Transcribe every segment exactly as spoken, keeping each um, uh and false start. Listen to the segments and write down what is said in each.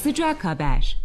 Sıcak haber.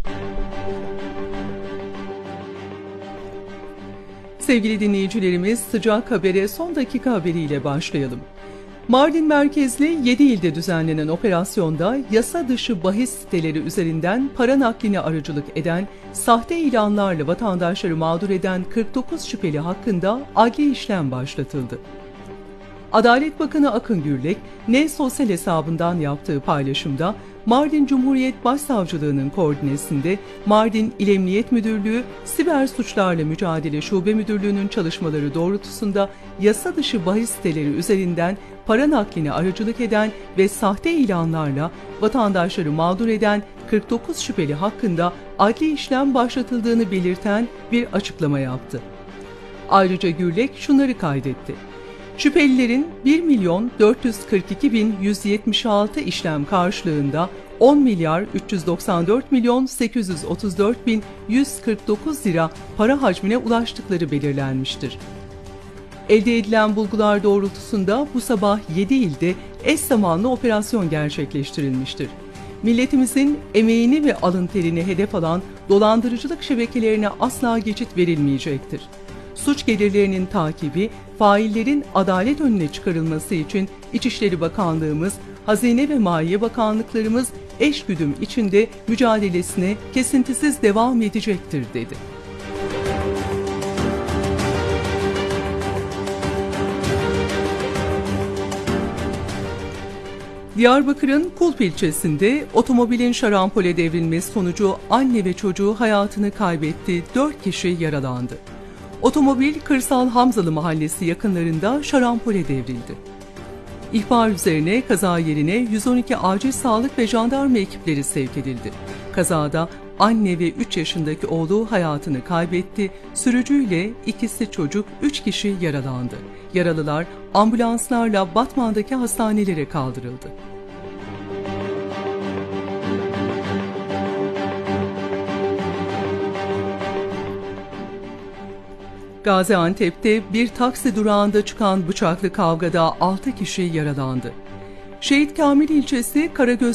Sevgili dinleyicilerimiz, sıcak habere son dakika haberiyle başlayalım. Mardin merkezli yedi ilde düzenlenen operasyonda yasa dışı bahis siteleri üzerinden para nakline aracılık eden, sahte ilanlarla vatandaşları mağdur eden kırk dokuz şüpheli hakkında adli işlem başlatıldı. Adalet Bakanı Akın Gürlek, N sosyal hesabından yaptığı paylaşımda, Mardin Cumhuriyet Başsavcılığı'nın koordinesinde Mardin İl Emniyet Müdürlüğü, Siber Suçlarla Mücadele Şube Müdürlüğü'nün çalışmaları doğrultusunda yasa dışı bahis siteleri üzerinden para nakline aracılık eden ve sahte ilanlarla vatandaşları mağdur eden kırk dokuz şüpheli hakkında adli işlem başlatıldığını belirten bir açıklama yaptı. Ayrıca Gürlek şunları kaydetti. Şüphelilerin bir milyon dört yüz kırk iki bin yüz yetmiş altı işlem karşılığında on milyar üç yüz doksan dört milyon sekiz yüz otuz dört bin yüz kırk dokuz lira para hacmine ulaştıkları belirlenmiştir. Elde edilen bulgular doğrultusunda bu sabah yedi ilde eş zamanlı operasyon gerçekleştirilmiştir. Milletimizin emeğini ve alın terini hedef alan dolandırıcılık şebekelerine asla geçit verilmeyecektir. Suç gelirlerinin takibi, faillerin adalet önüne çıkarılması için İçişleri Bakanlığımız, Hazine ve Maliye Bakanlıklarımız eşgüdüm içinde mücadelesine kesintisiz devam edecektir dedi. Diyarbakır'ın Kulp ilçesinde otomobilin şarampole devrilmesi sonucu anne ve çocuğu hayatını kaybetti, dört kişi yaralandı. Otomobil Kırsal Hamzalı Mahallesi yakınlarında şarampole devrildi. İhbar üzerine kaza yerine yüz on iki acil sağlık ve jandarma ekipleri sevk edildi. Kazada anne ve üç yaşındaki oğlu hayatını kaybetti, sürücüyle ikisi çocuk, üç kişi yaralandı. Yaralılar ambulanslarla Batman'daki hastanelere kaldırıldı. Gaziantep'te bir taksi durağında çıkan bıçaklı kavgada altı kişi yaralandı. Şehit Kamil ilçesi Karagöz